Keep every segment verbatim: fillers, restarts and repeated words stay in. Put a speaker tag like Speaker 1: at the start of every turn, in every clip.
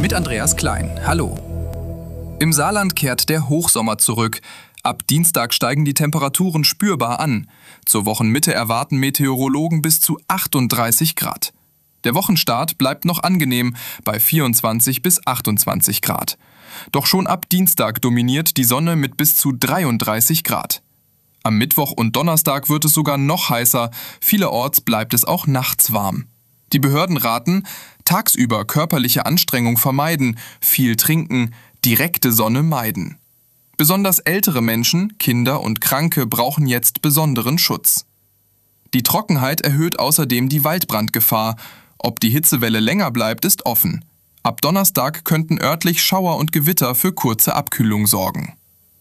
Speaker 1: Mit Andreas Klein. Hallo. Im Saarland kehrt der Hochsommer zurück. Ab Dienstag steigen die Temperaturen spürbar an. Zur Wochenmitte erwarten Meteorologen bis zu achtunddreißig Grad. Der Wochenstart bleibt noch angenehm bei vierundzwanzig bis achtundzwanzig Grad. Doch schon ab Dienstag dominiert die Sonne mit bis zu dreiunddreißig Grad. Am Mittwoch und Donnerstag wird es sogar noch heißer. Vielerorts bleibt es auch nachts warm. Die Behörden raten, tagsüber körperliche Anstrengung vermeiden, viel trinken, direkte Sonne meiden. Besonders ältere Menschen, Kinder und Kranke brauchen jetzt besonderen Schutz. Die Trockenheit erhöht außerdem die Waldbrandgefahr. Ob die Hitzewelle länger bleibt, ist offen. Ab Donnerstag könnten örtlich Schauer und Gewitter für kurze Abkühlung sorgen.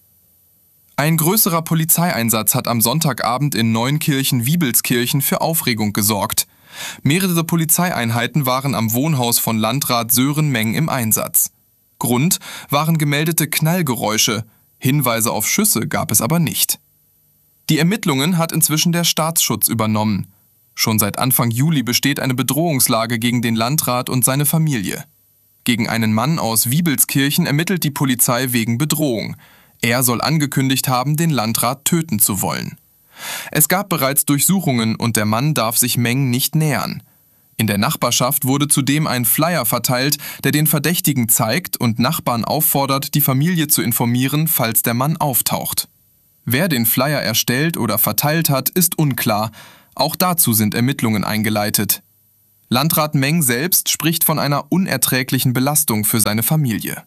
Speaker 1: Ein größerer Polizeieinsatz hat am Sonntagabend in Neunkirchen-Wiebelskirchen für Aufregung gesorgt. Mehrere Polizeieinheiten waren am Wohnhaus von Landrat Sören Meng im Einsatz. Grund waren gemeldete Knallgeräusche. Hinweise auf Schüsse gab es aber nicht. Die Ermittlungen hat inzwischen der Staatsschutz übernommen. Schon seit Anfang Juli besteht eine Bedrohungslage gegen den Landrat und seine Familie. Gegen einen Mann aus Wiebelskirchen ermittelt die Polizei wegen Bedrohung. Er soll angekündigt haben, den Landrat töten zu wollen. Es gab bereits Durchsuchungen und der Mann darf sich Meng nicht nähern. In der Nachbarschaft wurde zudem ein Flyer verteilt, der den Verdächtigen zeigt und Nachbarn auffordert, die Familie zu informieren, falls der Mann auftaucht. Wer den Flyer erstellt oder verteilt hat, ist unklar. Auch dazu sind Ermittlungen eingeleitet. Landrat Meng selbst spricht von einer unerträglichen Belastung für seine Familie.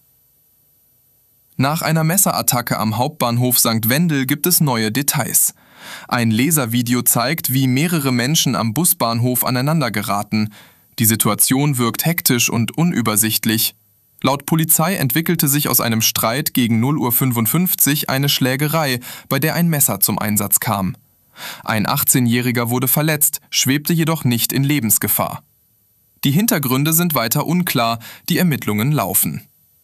Speaker 1: Nach einer Messerattacke am Hauptbahnhof Sankt Wendel gibt es neue Details. Ein Laservideo zeigt, wie mehrere Menschen am Busbahnhof aneinander geraten. Die Situation wirkt hektisch und unübersichtlich. Laut Polizei entwickelte sich aus einem Streit gegen null Uhr fünfundfünfzig eine Schlägerei, bei der ein Messer zum Einsatz kam. Ein achtzehnjähriger wurde verletzt, schwebte jedoch nicht in Lebensgefahr. Die Hintergründe sind weiter unklar, die Ermittlungen laufen.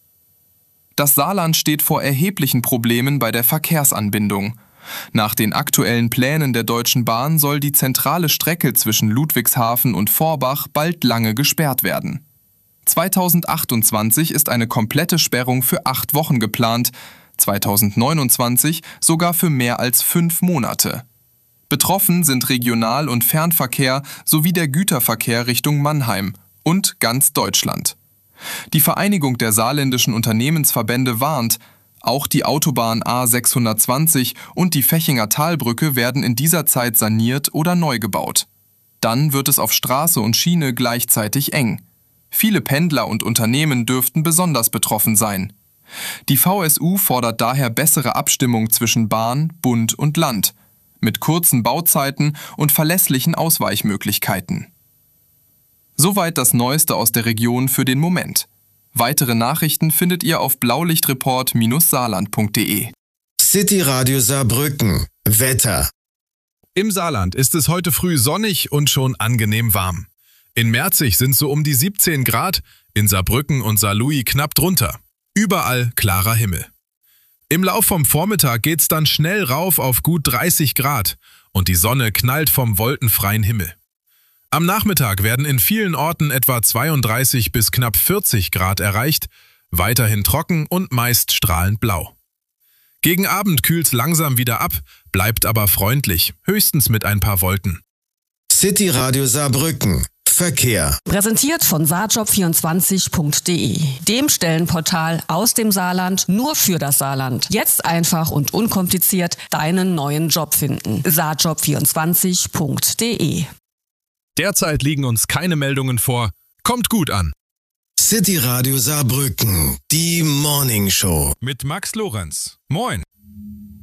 Speaker 1: Das Saarland steht vor erheblichen Problemen bei der Verkehrsanbindung. Nach den aktuellen Plänen der Deutschen Bahn soll die zentrale Strecke zwischen Ludwigshafen und Vorbach bald lange gesperrt werden. zweitausendachtundzwanzig ist eine komplette Sperrung für acht Wochen geplant, zweitausendneunundzwanzig sogar für mehr als fünf Monate. Betroffen sind Regional- und Fernverkehr sowie der Güterverkehr Richtung Mannheim und ganz Deutschland. Die Vereinigung der saarländischen Unternehmensverbände warnt, auch die Autobahn A sechshundertzwanzig und die Fechinger Talbrücke werden in dieser Zeit saniert oder neu gebaut. Dann wird es auf Straße und Schiene gleichzeitig eng. Viele Pendler und Unternehmen dürften besonders betroffen sein. Die V S U fordert daher bessere Abstimmung zwischen Bahn, Bund und Land, mit kurzen Bauzeiten und verlässlichen Ausweichmöglichkeiten. Soweit das Neueste aus der Region für den Moment. Weitere Nachrichten findet ihr auf blaulichtreport Bindestrich saarland Punkt de.
Speaker 2: City Radio Saarbrücken. Wetter.
Speaker 3: Im Saarland ist es heute früh sonnig und schon angenehm warm. In Merzig sind so um die siebzehn Grad, in Saarbrücken und Saarlouis knapp drunter. Überall klarer Himmel. Im Lauf vom Vormittag geht's dann schnell rauf auf gut dreißig Grad und die Sonne knallt vom wolkenfreien Himmel. Am Nachmittag werden in vielen Orten etwa zweiunddreißig bis knapp vierzig Grad erreicht, weiterhin trocken und meist strahlend blau. Gegen Abend kühlt's langsam wieder ab, bleibt aber freundlich, höchstens mit ein paar Wolken.
Speaker 2: City Radio Saarbrücken. Verkehr.
Speaker 4: Präsentiert von saarjob vierundzwanzig Punkt de, dem Stellenportal aus dem Saarland nur für das Saarland. Jetzt einfach und unkompliziert deinen neuen Job finden. saarjob vierundzwanzig Punkt de.
Speaker 3: Derzeit liegen uns keine Meldungen vor. Kommt gut an.
Speaker 2: City Radio Saarbrücken. Die Morning Show.
Speaker 3: Mit Max Lorenz. Moin.